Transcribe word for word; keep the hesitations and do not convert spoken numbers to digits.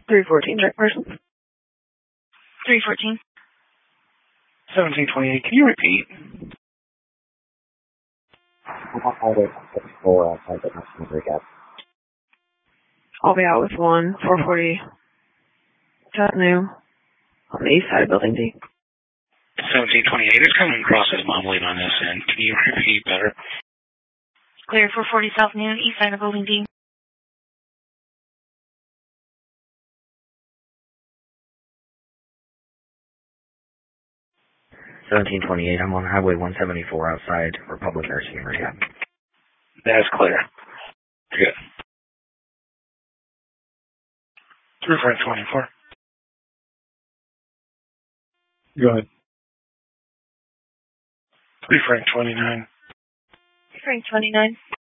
three fourteen, check person. three fourteen. seventeen twenty-eight, can you repeat? Highway one seventy-four outside the National Recap. I'll be out with one, four forty. That's new. On the east side of Building D. seventeen twenty-eight is coming across as mumbling on this end. Can you repeat better? Clear four forty South Noon, east side of Building D. seventeen twenty-eight, I'm on Highway one seventy-four outside Republic Nursing Rehab. That's clear. Good. three Frank twenty-four. Go ahead. three Frank twenty-nine. three Frank twenty-nine.